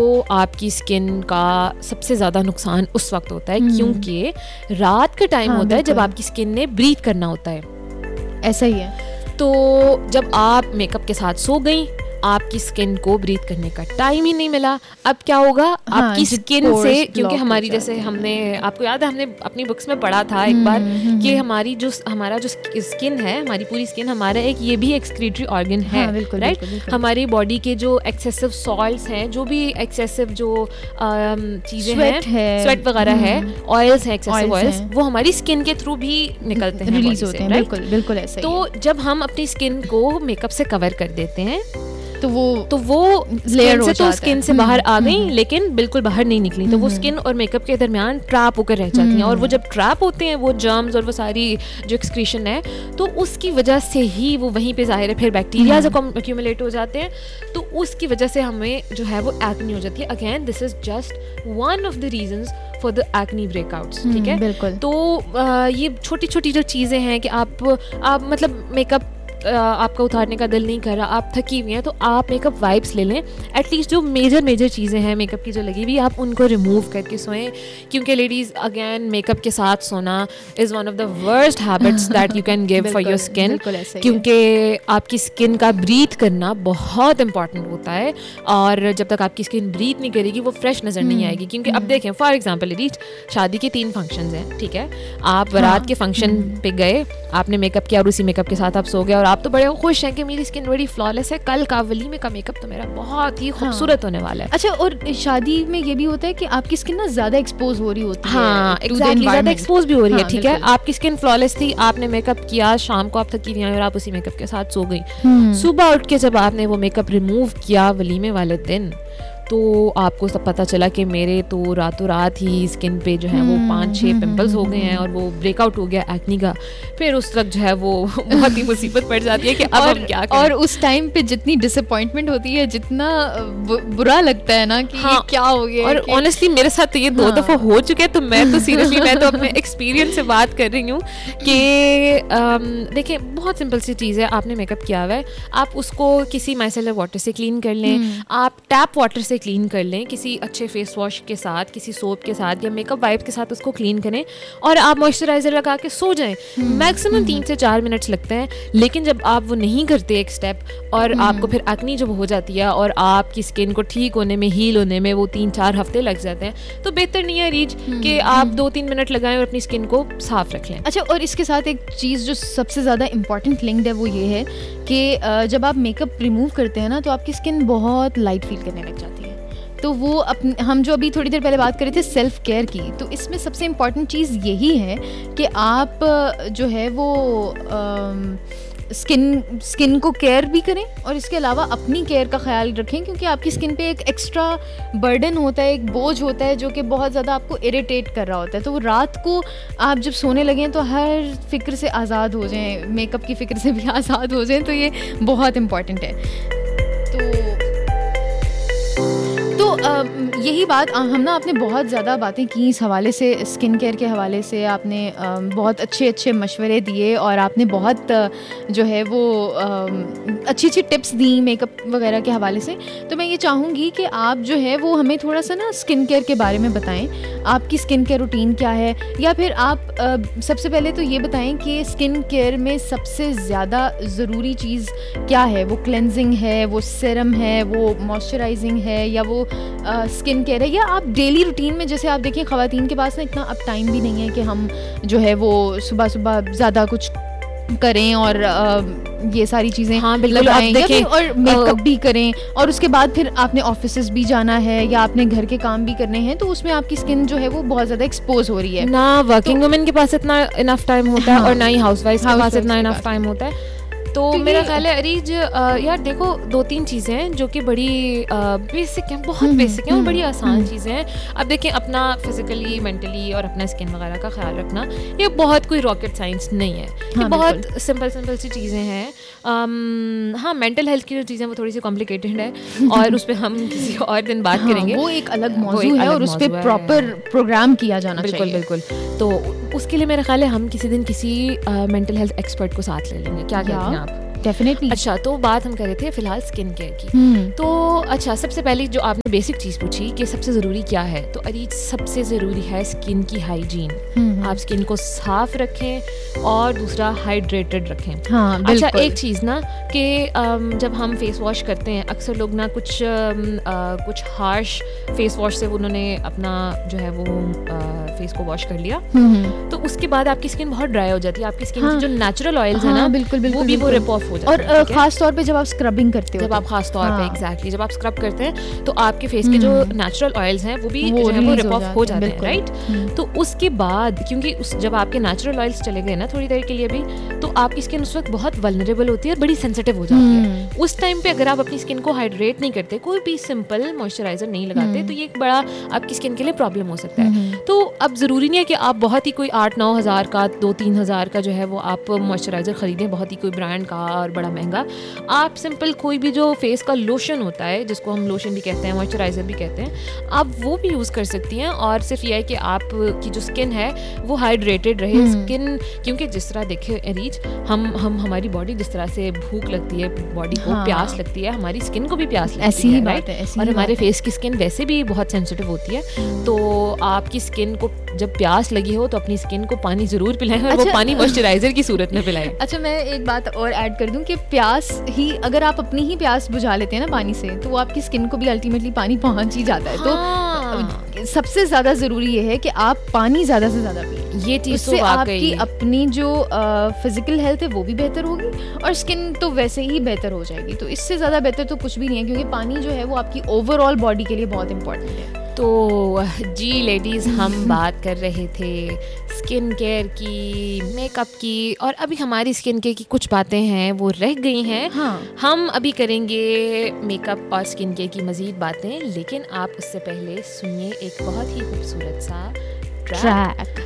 आपकी स्किन का सबसे ज़्यादा नुकसान उस वक्त होता है क्योंकि रात का टाइम होता है जब आपकी स्किन ने ब्रीथ करना होता है. ऐसा ही है. तो जब आप मेकअप के साथ सो गई, आपकी स्किन को ब्रीथ करने का टाइम ही नहीं मिला. अब क्या होगा, आपकी स्किन से, क्योंकि हमारी, जैसे हमने, आपको याद है हमने अपनी बुक्स में पढ़ा था एक बार कि हमारा जो स्किन है, हमारी पूरी स्किन हमारा ये भी एक्सक्रीटरी ऑर्गन है, राइट. हमारी बॉडी के जो एक्सेसिव सॉल्ट्स हैं, जो भी एक्सेसिव जो चीज़ें हैं, स्वेट वगैरह है, ऑयल्स हैं, एक्सेसिव ऑयल्स, वो हमारी स्किन के थ्रू भी निकलते हैं, रिलीज होते हैं. बिल्कुल ऐसा. तो जब हम अपनी स्किन को मेकअप से कवर कर देते हैं तो वो लेयर से तो स्किन से बाहर आ गई, लेकिन बिल्कुल बाहर नहीं निकली. तो वो स्किन और मेकअप के दरमियान ट्रैप होकर रह जाती हैं. और वो जब ट्रैप होते हैं, वो जर्म्स और वो सारी जो एक्सक्रीशन है, तो उसकी वजह से ही वो वहीं पे ज़ाहिर है फिर बैक्टीरियाज अक्यूमुलेट हो जाते हैं. तो उसकी वजह से हमें जो है वो एक्ने हो जाती है. Again this is just one of the reasons for the acne breakouts. ठीक है. बिल्कुल. तो ये छोटी छोटी जो चीज़ें हैं कि आप मतलब मेकअप आपका उतारने का दिल नहीं कर रहा, आप थकी हुई हैं, तो आप मेकअप वाइप्स ले लें. एटलीस्ट जो मेजर चीज़ें हैं मेकअप की जो लगी हुई, आप उनको रिमूव करके सोएं. क्योंकि लेडीज़, अगेन, मेकअप के साथ सोना is one of the worst habits that you can give for your skin. क्योंकि आपकी स्किन का ब्रीथ करना बहुत इंपॉर्टेंट होता है. और जब तक आपकी स्किन ब्रीथ नहीं करेगी, वो फ्रेश नज़र नहीं आएगी. क्योंकि अब देखें, फॉर एग्जाम्पल, लेडीज, शादी के 3 फंक्शंस हैं. ठीक है. आप बारात के फंक्शन पे गए, आपने मेकअप किया और उसी मेकअप के साथ आप सो गए, और आप तो बड़े खुश हैं कि मेरी स्किन बड़ी फ्लॉलेस है, कल का वलीमे का मेकअप तो मेरा बहुत ही खूबसूरत होने वाला है. अच्छा, और शादी में ये भी होता है कि आपकी स्किन ना ज्यादा एक्सपोज हो रही होती है. हाँ, एग्जैक्टली, ज्यादा एक्सपोज भी हो रही है. ठीक है. आपकी स्किन फ्लॉलेस थी, आपने मेकअप किया, शाम को आप थकी हुई और आप उसी मेकअप के साथ सो गई. सुबह उठ के जब आपने वो मेकअप रिमूव किया वलीमे वाले दिन, तो आपको सब पता चला कि मेरे तो रातों रात ही स्किन पे जो है वो 5-6 पिंपल्स हो गए हैं और वो ब्रेकआउट हो गया एक्ने का. फिर उस वक्त जो है वो बहुत ही मुसीबत पड़ जाती है कि अब हम क्या करें. और उस टाइम पे जितनी डिसअपॉइंटमेंट होती है, जितना बुरा लगता है ना कि ये क्या हो गया. और ऑनेस्टली मेरे साथ तो ये 2 दफ़ा हो चुके हैं. तो मैं तो सीरियसली मैं तो अपने एक्सपीरियंस से बात कर रही हूँ कि देखिए, बहुत सिंपल सी चीज़ है. आपने मेकअप किया हुआ है, आप उसको किसी माइसेलर वाटर से क्लीन कर लें, आप टैप वाटर से क्लीन कर लें, किसी अच्छे फेस वॉश के साथ, किसी सोप के साथ या मेकअप वाइप के साथ उसको क्लीन करें, और आप मॉइस्चराइजर लगा के सो जाएं. मैक्सिमम 3 से 4 मिनट्स लगते हैं. लेकिन जब आप वो नहीं करते एक स्टेप, और आपको फिर एक्ने जब हो जाती है और आपकी स्किन को ठीक होने में, हील होने में वो 3-4 हफ्ते लग जाते हैं, तो बेहतर नहीं है रीच कि आप 2-3 मिनट लगाएं और अपनी स्किन को साफ रख लें. अच्छा, और इसके साथ एक चीज़ जो सबसे ज़्यादा इंपॉर्टेंट लिंक्ड है वो ये है कि जब आप मेकअप रिमूव करते हैं ना, तो आपकी स्किन बहुत लाइट फील करने लग जाती है. तो वो हम जो अभी थोड़ी देर पहले बात कर रहे थे सेल्फ केयर की, तो इसमें सबसे इम्पॉर्टेंट चीज़ यही है कि आप जो है वो स्किन को केयर भी करें, और इसके अलावा अपनी केयर का ख्याल रखें. क्योंकि आपकी स्किन पे एक एक्स्ट्रा बर्डन होता है, एक बोझ होता है जो कि बहुत ज़्यादा आपको इरिटेट कर रहा होता है. तो वो रात को आप जब सोने लगें तो हर फिक्र से आज़ाद हो जाएं, मेकअप की फ़िक्र से भी आज़ाद हो जाएं. तो ये बहुत इम्पॉर्टेंट है. तो यही बात हम ना, आपने बहुत ज़्यादा बातें की इस हवाले से, स्किन केयर के हवाले से आपने बहुत अच्छे मशवरे दिए, और आपने बहुत जो है वो अच्छी टिप्स दी मेकअप वगैरह के हवाले से. तो मैं ये चाहूँगी कि आप जो है वो हमें थोड़ा सा ना स्किन केयर के बारे में बताएं. आपकी स्किन केयर रूटीन क्या है, या फिर आप सबसे पहले तो ये बताएं कि स्किन केयर में सबसे ज़्यादा ज़रूरी चीज़ क्या है. वो क्लेंजिंग है, वो सीरम है, वो मॉइस्चराइजिंग है, या वो स्किन केयर है, या आप डेली रूटीन में, जैसे आप देखिए ख़वातीन के पास ना इतना अब टाइम भी नहीं है कि हम जो है वो सुबह ज़्यादा कुछ करें और ये सारी चीज़ें. हाँ, बिल्कुल. आप देखें, और मेकअप भी करें, और उसके बाद फिर आपने ऑफिसेज भी जाना है या आपने घर के काम भी करने हैं, तो उसमें आपकी स्किन जो है वो बहुत ज़्यादा एक्सपोज हो रही है. ना वर्किंग वुमेन के पास इतना इनफ टाइम होता है, और ना ही हाउसवाइफ के पास इतना इनफ टाइम होता है. तो मेरा ख्याल है अरीज, यार देखो, 2-3 चीज़ें हैं जो कि बड़ी बेसिक हैं, बहुत बेसिक हैं और बड़ी आसान चीज़ें हैं. अब देखें, अपना फिजिकली, मेंटली और अपना स्किन वगैरह का ख्याल रखना, ये बहुत कोई रॉकेट साइंस नहीं है. ये बहुत सिंपल सी चीज़ें हैं. हाँ, मेंटल हेल्थ की जो चीज़ें वो थोड़ी सी कॉम्प्लिकेटेड है, और उस पर हम किसी और दिन बात करेंगे. वो एक अलग मौजू है और उस पर प्रॉपर प्रोग्राम किया जाना चाहिए. बिल्कुल. तो उसके लिए मेरा ख्याल है हम किसी दिन किसी मेंटल हेल्थ एक्सपर्ट को साथ ले लेंगे. क्या कहते हैं आप? डेफिनेटली। अच्छा, तो बात हम कर रहे थे फिलहाल स्किन केयर की। तो अच्छा, सबसे पहले जो आपने बेसिक चीज़ पूछी कि सबसे ज़रूरी क्या है, तो अरीज सबसे ज़रूरी है स्किन की हाइजीन। आप स्किन को साफ रखें और दूसरा हाइड्रेटेड रखें। हाँ, अच्छा, एक चीज़ ना कि जब हम फेस वॉश करते हैं, अक्सर लोग ना कुछ हार्श फेस वॉश से उन्होंने अपना जो है वो फेस को वॉश कर लिया, तो उसके बाद आपकी स्किन बहुत ड्राई हो जाती है। आपकी स्किन की जो नेचुरल ऑयल्स है ना, बिल्कुल वो भी वो रिप ऑफ हो जाते हैं। और खास तौर पे जब आप स्क्रबिंग करते हो, जब आप खास तौर पे एग्जैक्टली जब आप स्क्रब करते हैं तो आपके फेस के जो नेचुरल ऑयल्स हैं वो भी जो है वो रिप ऑफ हो जाते हैं, राइट। तो उसके बाद क्योंकि जब आपके नेचुरल ऑयल्स चले गए ना थोड़ी देर के लिए भी, तो आपकी स्किन उस वक्त बहुत वल्नरेबल होती है और बड़ी सेंसिटिव हो जाती है। उस टाइम पे अगर आप अपनी स्किन को हाइड्रेट नहीं करते, कोई भी सिंपल मॉइस्चराइजर नहीं लगाते, तो ये एक बड़ा आपकी स्किन के लिए प्रॉब्लम हो सकता है। तो अब ज़रूरी नहीं है कि आप बहुत ही कोई 8-9 हज़ार का 2-3 हज़ार का जो है वो आप मॉइस्चराइज़र ख़रीदें, बहुत ही कोई ब्रांड का और बड़ा महंगा। आप सिंपल कोई भी जो फेस का लोशन होता है, जिसको हम लोशन भी कहते हैं, मॉइस्चराइज़र भी कहते हैं, आप वो भी यूज़ कर सकती हैं। और सिर्फ यह है कि आपकी जो स्किन है वो हाइड्रेटेड रहे। स्किन क्योंकि जिस तरह देखे रीच, हम हमारी बॉडी जिस तरह से भूख लगती है, बॉडी को प्यास लगती है, हमारी स्किन को भी प्यास लगती है, राइट। और हमारे फेस की स्किन वैसे भी बहुत सेंसिटिव होती है, तो आपकी स्किन को जब प्यास लगी हो तो अपनी स्किन को पानी जरूर पिलाएं, और वो पानी मॉइस्चराइजर की सूरत में पिलाएं। अच्छा, मैं एक बात और ऐड कर दूं कि प्यास ही, अगर आप अपनी ही प्यास बुझा लेते हैं ना पानी से, तो वो आपकी स्किन को भी अल्टीमेटली पानी पहुंच ही जाता है। तो सबसे ज्यादा जरूरी ये है कि आप पानी ज्यादा से ज्यादा पिए। ये चीज उससे आपकी अपनी जो फिजिकल हेल्थ है वो भी बेहतर होगी और स्किन तो वैसे ही बेहतर हो जाएगी। तो इससे ज्यादा बेहतर तो कुछ भी नहीं है, क्योंकि पानी जो है वो आपकी ओवरऑल बॉडी के लिए बहुत इंपॉर्टेंट है। तो जी लेडीज़, हम बात कर रहे थे स्किन केयर की, मेकअप की, और अभी हमारी स्किन केयर की कुछ बातें हैं वो रह गई हैं। हम अभी करेंगे मेकअप और स्किन केयर की मज़ीद बातें, लेकिन आप उससे पहले सुनिए एक बहुत ही खूबसूरत सा ट्रैक।